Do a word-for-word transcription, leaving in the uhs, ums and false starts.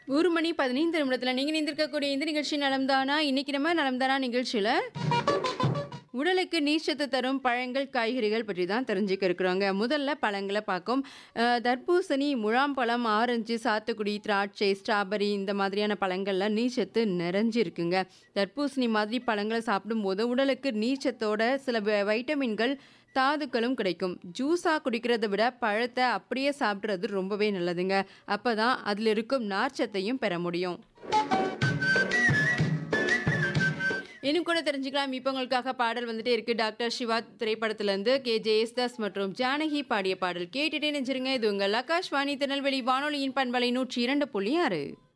ஒரு மணி பதினைந்து நிமிடத்துல நீங்க நிந்திருக்கக்கூடிய இந்த நிகழ்ச்சி நலம்தானா? இன்னைக்கு நம்ம நலம்தானா நிகழ்ச்சியில உடலுக்கு நீர்ச்சத்து தரும் பழங்கள், காய்கறிகள் பற்றி தான் தெரிஞ்சுக்க இருக்கிறோங்க. முதல்ல பழங்கள பார்க்கும். அ தர்பூசணி, முழாம்பழம், ஆரஞ்சு, சாத்துக்குடி, திராட்சை, ஸ்ட்ராபெர்ரி இந்த மாதிரியான பழங்கள்ல நீர்ச்சத்து நிறைஞ்சு இருக்குங்க. தர்பூசணி மாதிரி பழங்கள சாப்பிடும்போது உடலுக்கு நீர்ச்சத்தோட சில வை வைட்டமின்கள், தாதுக்களும் கிடைக்கும். ஜூஸா குடிக்கிறத விட பழத்த அப்படியே சாப்பிடுறது ரொம்பவே நல்லதுங்க. அப்பதான் அதில இருக்கும் நார்ச்சத்தையும் பெற முடியும். இன்னும் கூட தெரிஞ்சுக்கலாம். இப்ப உங்களுக்காக பாடல் வந்துட்டே இருக்கு. டாக்டர் சிவா திரைப்படத்திலிருந்து கே. ஜெயசுதாஸ் மற்றும் ஜானகி பாடிய பாடல் கேட்டுட்டே நெஞ்சிருங்க. இது உங்கள் ஆகாஷ்வாணி திருநெல்வேலி வானொலியின் பண்பலை நூற்றி இரண்டு புள்ளி ஆறு.